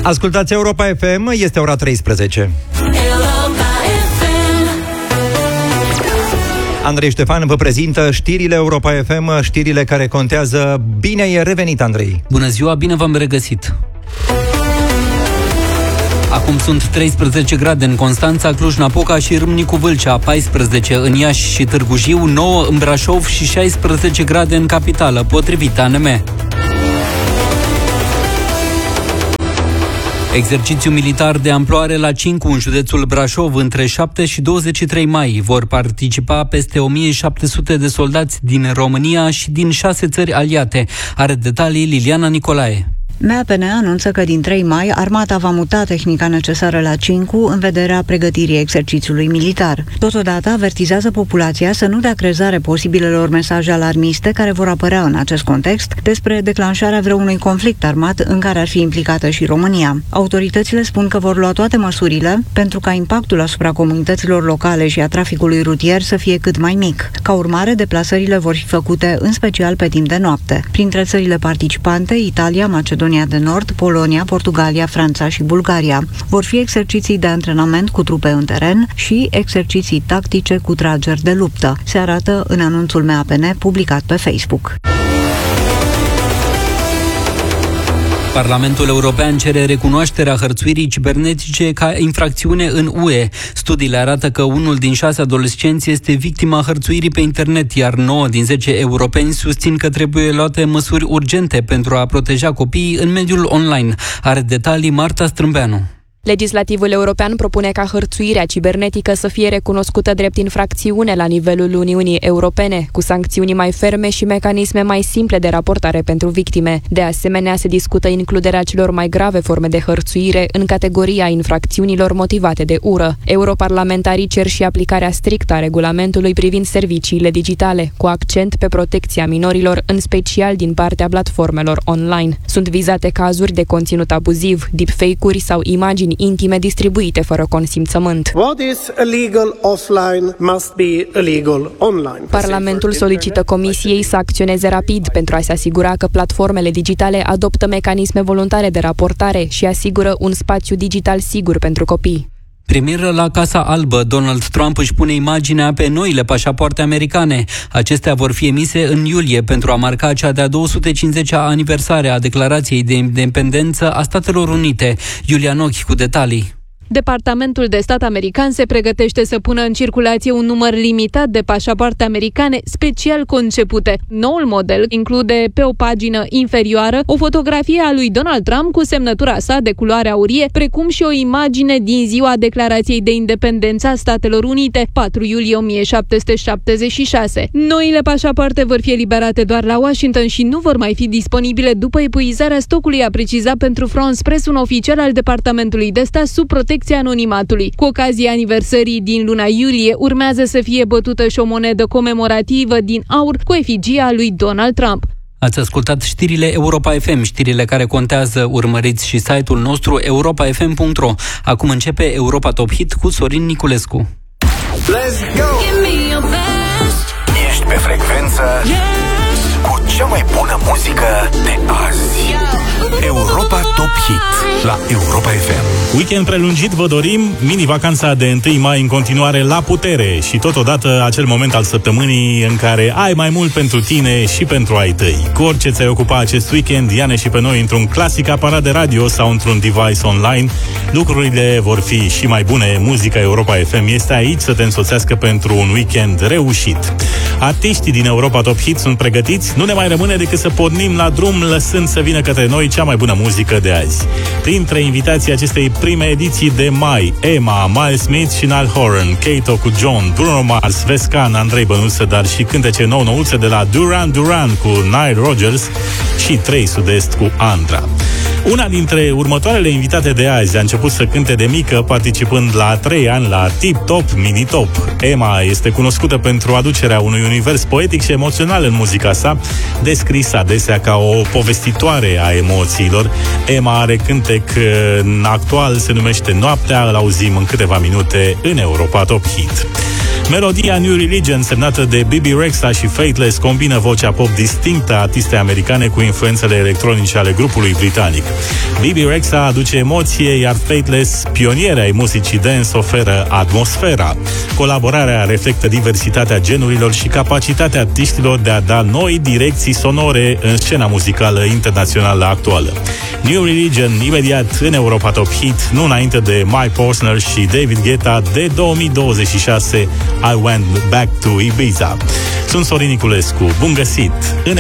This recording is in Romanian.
Ascultați Europa FM, este ora 13. Andrei Ștefan vă prezintă știrile Europa FM, știrile care contează. Bine e revenit, Andrei! Bună ziua, bine v-am regăsit! Acum sunt 13 grade în Constanța, Cluj-Napoca și Râmnicu Vâlcea, 14 în Iași și Târgu Jiu, 9 în Brașov și 16 grade în capitală, potrivit ANM. Exercițiu militar de amploare la Cincu, în județul Brașov, între 7 și 23 mai. Vor participa peste 1700 de soldați din România și din 6 țări aliate. Are detalii Liliana Nicolae. MAPN anunță că din 3 mai armata va muta tehnica necesară la Cincu în vederea pregătirii exercițiului militar. Totodată avertizează populația să nu dea crezare posibilelor mesaje alarmiste care vor apărea în acest context despre declanșarea vreunui conflict armat în care ar fi implicată și România. Autoritățile spun că vor lua toate măsurile pentru ca impactul asupra comunităților locale și a traficului rutier să fie cât mai mic. Ca urmare, deplasările vor fi făcute în special pe timp de noapte. Printre țările participante, Italia, Macedonia de Nord, Polonia, Portugalia, Franța și Bulgaria. Vor fi exerciții de antrenament cu trupe în teren și exerciții tactice cu trageri de luptă. Se arată în anunțul MAPN publicat pe Facebook. Parlamentul European cere recunoașterea hărțuirii cibernetice ca infracțiune în UE. Studiile arată că 1 din 6 adolescenți este victima hărțuirii pe internet, iar 9 din 10 europeni susțin că trebuie luate măsuri urgente pentru a proteja copiii în mediul online. Are detalii Marta Strâmbeanu. Legislativul european propune ca hărțuirea cibernetică să fie recunoscută drept infracțiune la nivelul Uniunii Europene, cu sancțiuni mai ferme și mecanisme mai simple de raportare pentru victime. De asemenea, se discută includerea celor mai grave forme de hărțuire în categoria infracțiunilor motivate de ură. Europarlamentarii cer și aplicarea strictă a regulamentului privind serviciile digitale, cu accent pe protecția minorilor, în special din partea platformelor online. Sunt vizate cazuri de conținut abuziv, deepfake-uri sau imagini intime distribuite fără consimțământ. What is illegal offline must be illegal online. Parlamentul solicită Comisiei să acționeze rapid pentru a se asigura că platformele digitale adoptă mecanisme voluntare de raportare și asigură un spațiu digital sigur pentru copii. Premier la Casa Albă, Donald Trump își pune imaginea pe noile pașapoarte americane. Acestea vor fi emise în iulie pentru a marca cea de-a 250-a aniversare a Declarației de Independență a Statelor Unite. Iulian Ochi cu detalii. Departamentul de stat american se pregătește să pună în circulație un număr limitat de pașapoarte americane special concepute. Noul model include pe o pagină inferioară o fotografie a lui Donald Trump cu semnătura sa de culoare aurie, precum și o imagine din ziua Declarației de Independență a Statelor Unite, 4 iulie 1776. Noile pașapoarte vor fi eliberate doar la Washington și nu vor mai fi disponibile după epuizarea stocului, a precizat pentru France Press un oficial al Departamentului de Stat sub protecția anonimatului. Cu ocazia aniversării din luna iulie, urmează să fie bătută și o monedă comemorativă din aur cu efigia lui Donald Trump. Ați ascultat știrile Europa FM, știrile care contează. Urmăriți și site-ul nostru europafm.ro. Acum începe Europa Top Hit cu Sorin Niculescu. Let's go! Ești pe frecvență cu cea mai bună muzică de azi. Europa Top Hit la Europa FM. Weekend prelungit vă dorim, mini-vacanța de 1 mai în continuare la putere și totodată acel moment al săptămânii în care ai mai mult pentru tine și pentru ai tăi. Cu orice ți-ai ocupa acest weekend, ia-ne și pe noi într-un clasic aparat de radio sau într-un device online. Lucrurile vor fi și mai bune. Muzica Europa FM este aici să te însoțească pentru un weekend reușit. Artiștii din Europa Top Hit sunt pregătiți, nu ne mai rămâne decât să pornim la drum, lăsând să vină către noi cea mai bună muzică de azi. Printre invitații acestei prime ediții de mai, Emma, Miles Smith și Niall Horan, Kato cu John, Bruno Mars, Vescan, Andrei Bănuță, dar și cântece nou-nouțe de la Duran Duran cu Nile Rodgers și 3 Sud-Est cu Andra. Una dintre următoarele invitate de azi a început să cânte de mică, participând la 3 ani la Tip Top Mini Top. Emma este cunoscută pentru aducerea unui univers poetic și emoțional în muzica sa, descris adesea ca o povestitoare a emoțiilor. Emma are cântec actual, se numește Noaptea, îl auzim în câteva minute în Europa Top Hit. Melodia New Religion, semnată de Bebe Rexha și Faithless, combină vocea pop distinctă a artistei americane cu influențele electronice ale grupului britanic. Bebe Rexha aduce emoție, iar Faithless, pioniere ai musicii dance, oferă atmosfera. Colaborarea reflectă diversitatea genurilor și capacitatea artiștilor de a da noi direcții sonore în scena muzicală internațională actuală. New Religion, imediat în Europa Top Hit, nu înainte de My Personal și David Guetta de 2026, I Went Back to Ibiza. Sunt Sorin Niculescu, bun găsit!